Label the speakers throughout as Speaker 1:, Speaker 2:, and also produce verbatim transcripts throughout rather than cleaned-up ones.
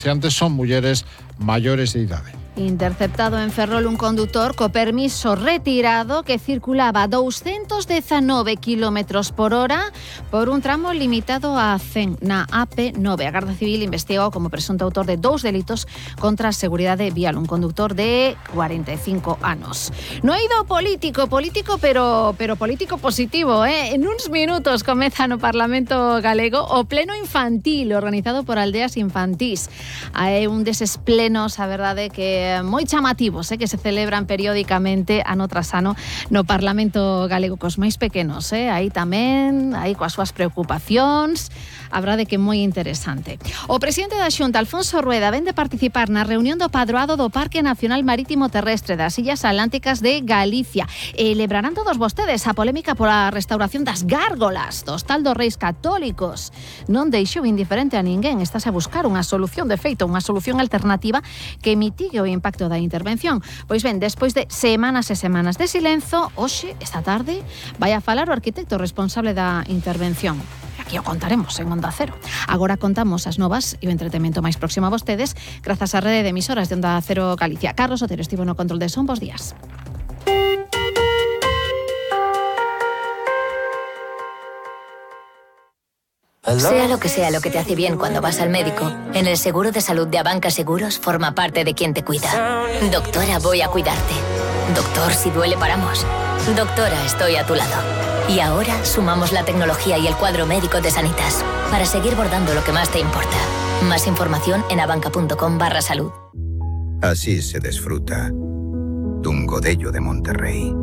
Speaker 1: Antes son mulleres maiores de idade.
Speaker 2: Interceptado en Ferrol un condutor co permiso retirado que circulaba a doscientos diecinueve kilómetros por hora por un tramo limitado a cen na A P nove. A Garda Civil investigou como presunto autor de dous delitos contra a seguridade vial, un conductor de cuarenta e cinco anos. No eido político, político pero pero político positivo, eh? En uns minutos comeza no Parlamento galego o pleno infantil organizado por Aldeas Infantís. Hai un deses plenos, a verdade, que moi chamativos, eh, que se celebran periódicamente ano tras ano no Parlamento galego cos máis pequenos, eh? Aí tamén, aí coas súas preocupacións, a verdade que é moi interesante. O presidente da Xunta, Alfonso Rueda, ven de participar na reunión do padroado do Parque Nacional Marítimo Terrestre das Illas Atlánticas de Galicia. E lebrarán todos vostedes a polémica pola restauración das gárgolas do Hostal dos Reis Católicos. Non deixou indiferente a ninguén, estás a buscar unha solución de feito, unha solución alternativa que mitigue o impacto da intervención. Pois ben, despois de semanas e semanas de silenzo, hoxe, esta tarde, vai a falar o arquitecto responsable da intervención. Aquí o contaremos en Onda Cero. Agora contamos as novas e o entretemento máis próximo a vostedes grazas á rede de emisoras de Onda Cero Galicia. Carlos Otero estivo no control de son. Bos días.
Speaker 3: Sea lo que sea lo que te hace bien cuando vas al médico, en el seguro de salud de Abanca Seguros forma parte de quien te cuida. Doctora, voy a cuidarte. Doctor, si duele paramos. Doctora, estoy a tu lado. Y ahora sumamos la tecnología y el cuadro médico de Sanitas para seguir bordando lo que más te importa. Más información en abanca.com barra salud.
Speaker 4: Así se disfruta dun godello de Monterrey.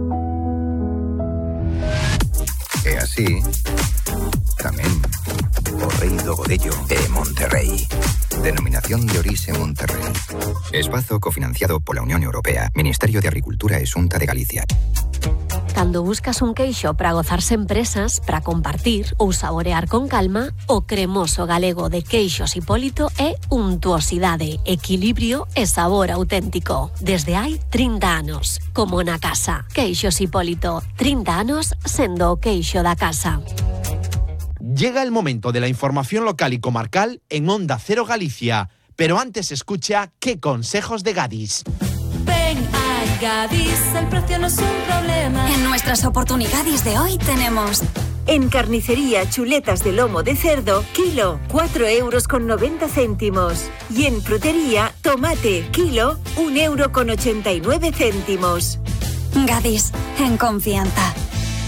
Speaker 4: E así tamén o rei do godello de Monterrey. Denominación de orixe Monterrey. Espazo cofinanciado pola Unión Europea, Ministerio de Agricultura e Xunta de Galicia.
Speaker 5: Cando buscas un queixo para gozarse en presas, para compartir ou saborear con calma, o cremoso galego de Queixos Hipólito é untuosidade, equilibrio e sabor auténtico. Desde hai trinta anos, como na casa. Queixos Hipólito, trinta anos sendo o queixo da casa.
Speaker 6: Llega el momento de la información local y comarcal en Onda Cero Galicia, pero antes escucha qué consejos de Gadis.
Speaker 7: Ven a Gadis, el precio no es un problema.
Speaker 8: En nuestras oportunidades de hoy tenemos...
Speaker 9: En carnicería, chuletas de lomo de cerdo, kilo, cuatro euros con noventa céntimos. Y en frutería, tomate, kilo, un euro con ochenta y nueve céntimos.
Speaker 8: Gadis, en confianza.